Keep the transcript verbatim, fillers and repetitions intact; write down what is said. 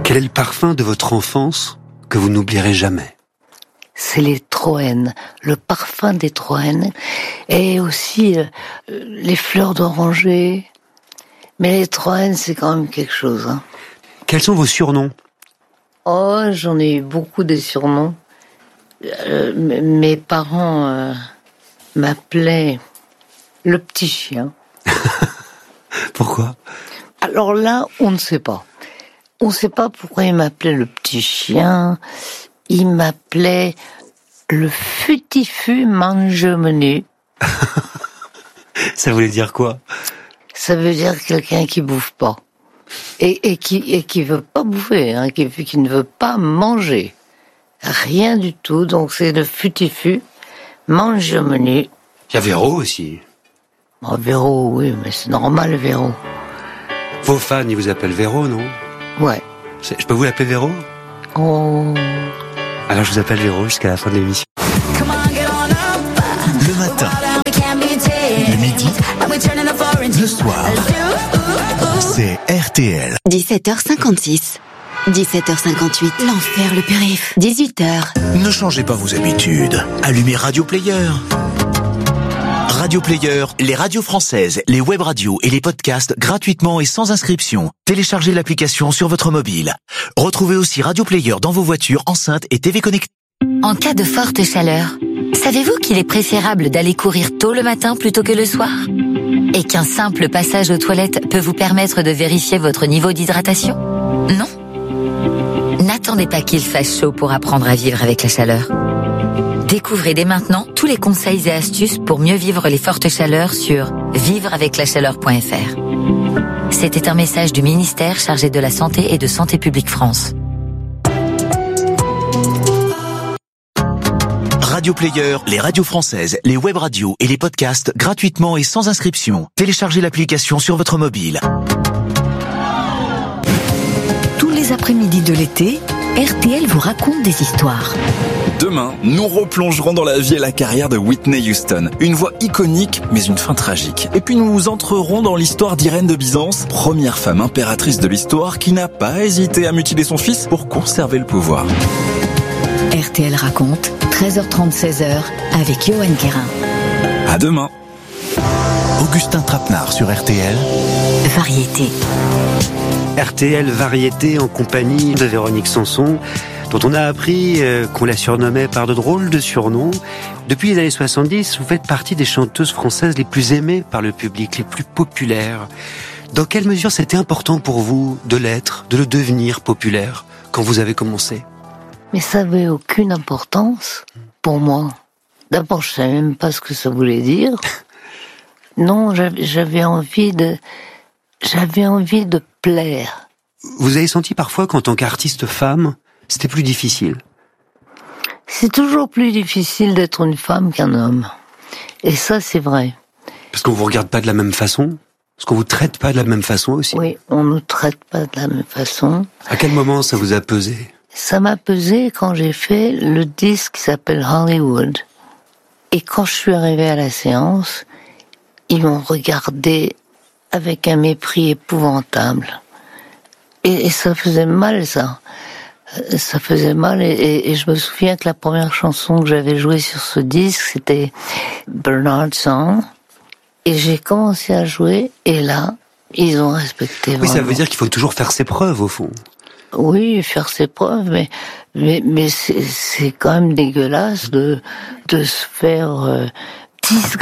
Quel est le parfum de votre enfance que vous n'oublierez jamais? C'est les Troènes, le parfum des Troènes, et aussi euh, les fleurs d'oranger. Mais les Troènes, c'est quand même quelque chose. Hein. Quels sont vos surnoms? Oh, j'en ai eu beaucoup des surnoms. Euh, m- mes parents euh, m'appelaient le petit chien. Pourquoi? Alors là, on ne sait pas. On ne sait pas pourquoi il m'appelait le petit chien. Il m'appelait le futifu mange-menu. Ça voulait dire quoi? Ça veut dire quelqu'un qui bouffe pas. Et, et qui et qui veut pas bouffer, hein, qui, qui ne veut pas manger. Rien du tout. Donc c'est le futifu mange-menu. Il y a Véro aussi. Oh, Véro, oui, mais c'est normal, Véro. Vos fans, ils vous appellent Véro, non? Ouais. C'est- Je peux vous l'appeler Véro? Oh. Alors je vous appelle Véro jusqu'à la fin de l'émission. Le matin, le midi, le soir. C'est R T L. dix-sept heures cinquante-six. dix-sept heures cinquante-huit. L'enfer, le périph'. dix-huit heures. Ne changez pas vos habitudes. Allumez Radio Player. Radio Player, les radios françaises, les web radios et les podcasts gratuitement et sans inscription. Téléchargez l'application sur votre mobile. Retrouvez aussi Radio Player dans vos voitures, enceintes et T V connectées. En cas de forte chaleur, savez-vous qu'il est préférable d'aller courir tôt le matin plutôt que le soir? Et qu'un simple passage aux toilettes peut vous permettre de vérifier votre niveau d'hydratation? Non? N'attendez pas qu'il fasse chaud pour apprendre à vivre avec la chaleur. Découvrez dès maintenant tous les conseils et astuces pour mieux vivre les fortes chaleurs sur vivre avec la chaleur point f r. C'était un message du ministère chargé de la Santé et de Santé publique France. Radio Player, les radios françaises, les web radios et les podcasts gratuitement et sans inscription. Téléchargez l'application sur votre mobile. Tous les après-midi de l'été, R T L vous raconte des histoires. Demain, nous replongerons dans la vie et la carrière de Whitney Houston. Une voix iconique, mais une fin tragique. Et puis nous entrerons dans l'histoire d'Irène de Byzance, première femme impératrice de l'histoire qui n'a pas hésité à mutiler son fils pour conserver le pouvoir. R T L raconte, treize heures trente, seize heures, avec Johan Guérin. À demain. Augustin Trapenard sur R T L. Variété. R T L Variété en compagnie de Véronique Sanson, dont on a appris euh, qu'on la surnommait par de drôles de surnoms. Depuis les années soixante-dix, vous faites partie des chanteuses françaises les plus aimées par le public, les plus populaires. Dans quelle mesure c'était important pour vous de l'être, de le devenir populaire, quand vous avez commencé? Mais ça n'avait aucune importance pour moi. D'abord, je savais même pas ce que ça voulait dire. Non, j'avais, j'avais envie de, j'avais envie de plaire. Vous avez senti parfois qu'en tant qu'artiste femme, c'était plus difficile? C'est toujours plus difficile d'être une femme qu'un homme. Et ça, c'est vrai. Parce qu'on vous regarde pas de la même façon? Parce qu'on vous traite pas de la même façon aussi? Oui, on nous traite pas de la même façon. À quel moment ça vous a pesé? Ça m'a pesé quand j'ai fait le disque qui s'appelle Hollywood. Et quand je suis arrivée à la séance, ils m'ont regardé avec un mépris épouvantable. Et, et ça faisait mal, ça. Ça faisait mal. Et, et, et je me souviens que la première chanson que j'avais jouée sur ce disque, c'était Bernard Song. Et j'ai commencé à jouer, et là, ils ont respecté Oui, vraiment. ça veut dire qu'il faut toujours faire ses preuves, au fond. Oui, faire ses preuves, mais mais, mais c'est, c'est quand même dégueulasse de de se faire euh, disgracier.